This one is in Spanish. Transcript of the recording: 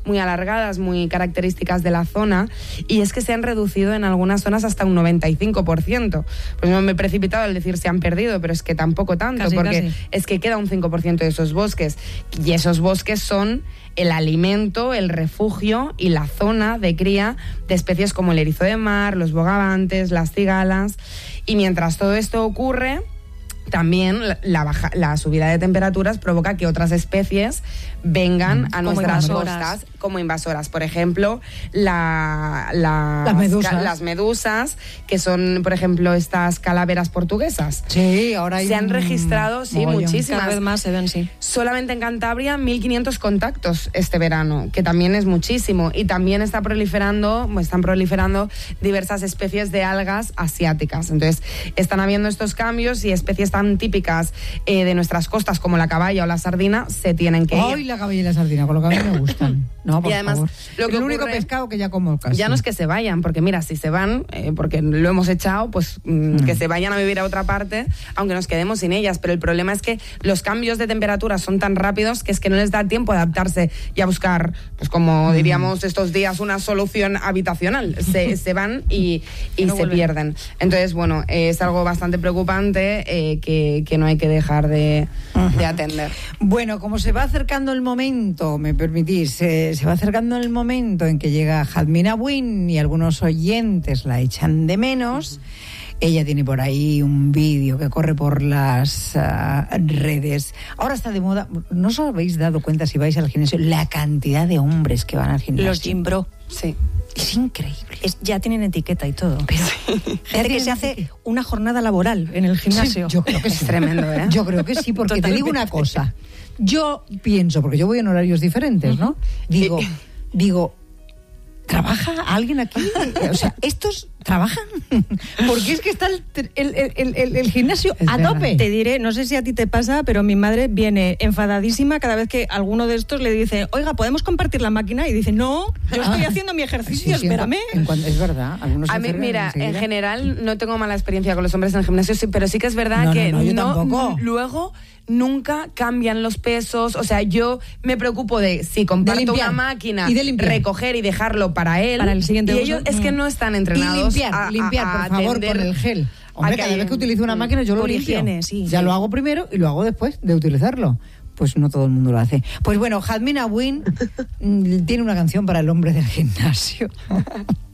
muy alargadas, muy características de la zona, y es que se han reducido en algunas zonas hasta un 95%. Pues no me he precipitado al decir se han perdido, pero es que tampoco tanto, porque es que queda un 5% de esos bosques, y esos bosques son el alimento, el refugio y la zona de cría de especies como el erizo de mar, los bogavantes, las cigalas. Y mientras todo esto ocurre, también la subida de temperaturas provoca que otras especies vengan a nuestras costas como invasoras. Por ejemplo, las medusas, que son, por ejemplo, estas calaveras portuguesas. Sí, ahora hay se han registrado, muchísimas. Cada vez más se ven, sí. Solamente en Cantabria, 1.500 contactos este verano, que también es muchísimo. Y también están proliferando diversas especies de algas asiáticas. Entonces, están habiendo estos cambios y especies tan típicas de nuestras costas como la caballa o la sardina se tienen que ir. ¡Ay, la caballa y la sardina! Con lo que a mí me gustan. No, por y además, favor. El único pescado que ya como casi. Ya no es que se vayan, porque mira, si se van, porque lo hemos echado, pues que se vayan a vivir a otra parte, aunque nos quedemos sin ellas. Pero el problema es que los cambios de temperatura son tan rápidos que es que no les da tiempo de adaptarse y a buscar, pues como diríamos estos días, una solución habitacional. Se van y se pierden. Entonces, bueno, es algo bastante preocupante que no hay que dejar de atender. Bueno, como se va acercando el momento, me permitís, se va acercando el momento en que llega Jadmina Win y algunos oyentes la echan de menos. Ella tiene por ahí un vídeo que corre por las redes. Ahora está de moda. ¿No os habéis dado cuenta, si vais al gimnasio, la cantidad de hombres que van al gimnasio? Los gym bro. Sí. Es increíble. Ya tienen etiqueta y todo. Pero gente que se hace una jornada laboral en el gimnasio. Sí, yo creo que sí. Es tremendo, ¿eh? Yo creo que sí, porque totalmente. Te digo una cosa. Yo pienso, porque yo voy en horarios diferentes, ¿no? Digo, ¿trabaja alguien aquí? O sea, ¿estos trabajan? Porque es que está el gimnasio a tope. Te diré, no sé si a ti te pasa, pero mi madre viene enfadadísima cada vez que alguno de estos le dice, oiga, ¿podemos compartir la máquina? Y dice, no, yo estoy haciendo mi ejercicio, sí, espérame. Es verdad. A mí, mira, en general no tengo mala experiencia con los hombres en el gimnasio, sí, pero sí que es verdad que luego nunca cambian los pesos. O sea, yo me preocupo de si comparto una máquina, recoger y dejarlo para él. Para el siguiente y uso. Ellos es que no están entrenados. Limpiar, por favor, con el gel. Hombre, cada vez que utilizo una máquina yo lo limpio. Higiene, sí. Ya lo hago primero y lo hago después de utilizarlo. Pues no todo el mundo lo hace. Pues bueno, Jadmina Win tiene una canción para el hombre del gimnasio.